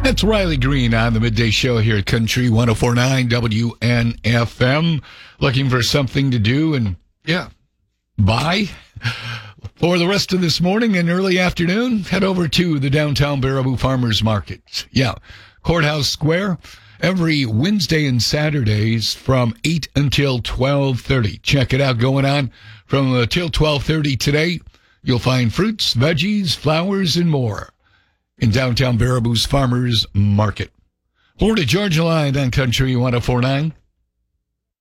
That's Riley Green on the Midday Show here at Country 104.9 WNFM. Looking for something to do and, buy? For the rest of this morning and early afternoon, head over to the downtown Baraboo Farmers Market. Courthouse Square, every Wednesday and Saturdays from 8 until 12:30. Check it out, going on from till 12:30 today. You'll find fruits, veggies, flowers, and more in downtown Baraboo's Farmers Market. Florida Georgia Line on Country 104.9.